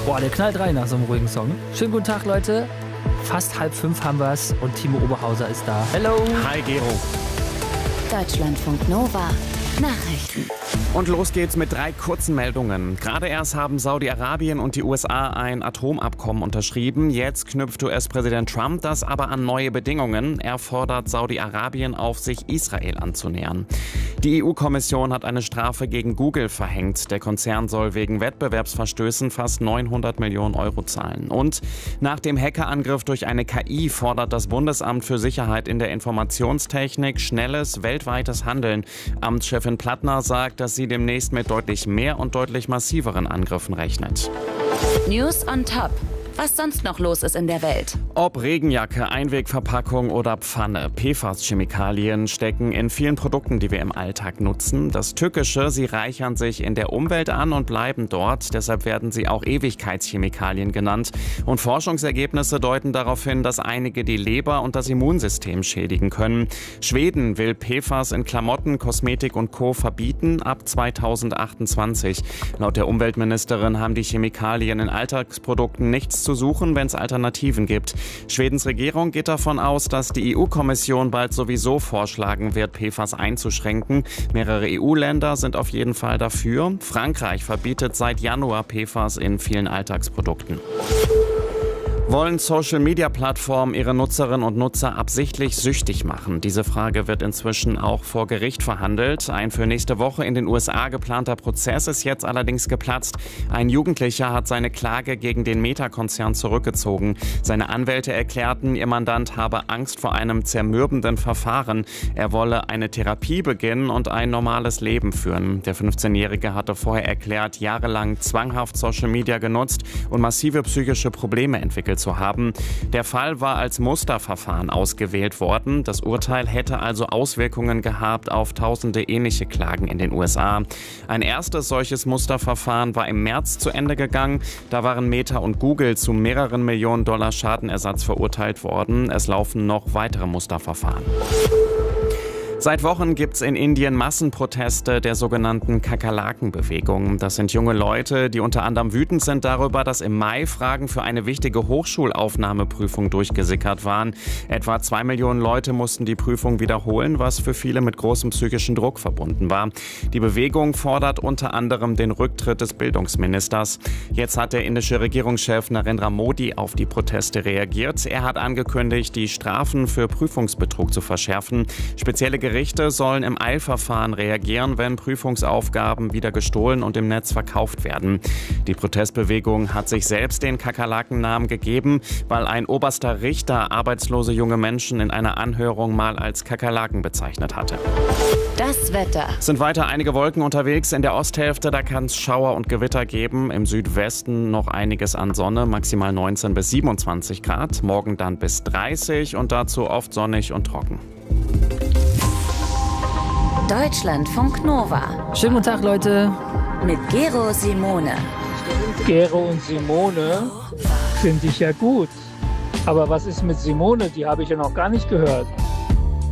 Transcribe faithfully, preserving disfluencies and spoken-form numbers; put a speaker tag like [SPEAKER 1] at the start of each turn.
[SPEAKER 1] Boah, der knallt rein nach so einem ruhigen Song. Schönen guten Tag, Leute. Fast halb fünf haben wir's und Timo Oberhauser ist da. Hello.
[SPEAKER 2] Hi, Gero.
[SPEAKER 3] Deutschlandfunk Nova. Nachrichten.
[SPEAKER 2] Und los geht's mit drei kurzen Meldungen. Gerade erst haben Saudi-Arabien und die U S A ein Atomabkommen unterschrieben. Jetzt knüpft U S-Präsident Trump das aber an neue Bedingungen. Er fordert Saudi-Arabien auf, sich Israel anzunähern. Die E U-Kommission hat eine Strafe gegen Google verhängt. Der Konzern soll wegen Wettbewerbsverstößen fast neunhundert Millionen Euro zahlen. Und nach dem Hackerangriff durch eine K I fordert das Bundesamt für Sicherheit in der Informationstechnik schnelles, weltweites Handeln. Amtschefin Plattner sagt, dass sie demnächst mit deutlich mehr und deutlich massiveren Angriffen rechnet.
[SPEAKER 3] News on top. Was sonst noch los ist in der Welt.
[SPEAKER 2] Ob Regenjacke, Einwegverpackung oder Pfanne, P F A S-Chemikalien stecken in vielen Produkten, die wir im Alltag nutzen. Das Tückische, sie reichern sich in der Umwelt an und bleiben dort. Deshalb werden sie auch Ewigkeitschemikalien genannt. Und Forschungsergebnisse deuten darauf hin, dass einige die Leber und das Immunsystem schädigen können. Schweden will P F A S in Klamotten, Kosmetik und Co. verbieten ab zweitausendachtundzwanzig. Laut der Umweltministerin haben die Chemikalien in Alltagsprodukten nichts zu suchen, wenn es Alternativen gibt. Schwedens Regierung geht davon aus, dass die E U-Kommission bald sowieso vorschlagen wird, P F A S einzuschränken. Mehrere E U-Länder sind auf jeden Fall dafür. Frankreich verbietet seit Januar P F A S in vielen Alltagsprodukten. Wollen Social-Media-Plattformen ihre Nutzerinnen und Nutzer absichtlich süchtig machen? Diese Frage wird inzwischen auch vor Gericht verhandelt. Ein für nächste Woche in den U S A geplanter Prozess ist jetzt allerdings geplatzt. Ein Jugendlicher hat seine Klage gegen den Meta-Konzern zurückgezogen. Seine Anwälte erklärten, ihr Mandant habe Angst vor einem zermürbenden Verfahren. Er wolle eine Therapie beginnen und ein normales Leben führen. Der fünfzehnjährige hatte vorher erklärt, jahrelang zwanghaft Social-Media genutzt und massive psychische Probleme entwickelt zu haben. Der Fall war als Musterverfahren ausgewählt worden. Das Urteil hätte also Auswirkungen gehabt auf tausende ähnliche Klagen in den U S A. Ein erstes solches Musterverfahren war im März zu Ende gegangen. Da waren Meta und Google zu mehreren Millionen Dollar Schadenersatz verurteilt worden. Es laufen noch weitere Musterverfahren. Seit Wochen gibt's in Indien Massenproteste der sogenannten Kakerlaken-Bewegung. Das sind junge Leute, die unter anderem wütend sind darüber, dass im Mai Fragen für eine wichtige Hochschulaufnahmeprüfung durchgesickert waren. Etwa zwei Millionen Leute mussten die Prüfung wiederholen, was für viele mit großem psychischen Druck verbunden war. Die Bewegung fordert unter anderem den Rücktritt des Bildungsministers. Jetzt hat der indische Regierungschef Narendra Modi auf die Proteste reagiert. Er hat angekündigt, die Strafen für Prüfungsbetrug zu verschärfen. Spezielle Gerichte sollen im Eilverfahren reagieren, wenn Prüfungsaufgaben wieder gestohlen und im Netz verkauft werden. Die Protestbewegung hat sich selbst den Kakerlaken-Namen gegeben, weil ein oberster Richter arbeitslose junge Menschen in einer Anhörung mal als Kakerlaken bezeichnet hatte.
[SPEAKER 3] Das Wetter.
[SPEAKER 2] Es sind weiter einige Wolken unterwegs. In der Osthälfte, da kann es Schauer und Gewitter geben. Im Südwesten noch einiges an Sonne, maximal neunzehn bis siebenundzwanzig Grad. Morgen dann bis dreißig und dazu oft sonnig und trocken.
[SPEAKER 3] Deutschlandfunk Nova.
[SPEAKER 1] Schönen guten Tag, Leute.
[SPEAKER 3] Mit Gero Simone.
[SPEAKER 4] Gero und Simone finde ich ja gut. Aber was ist mit Simone? Die habe ich ja noch gar nicht gehört.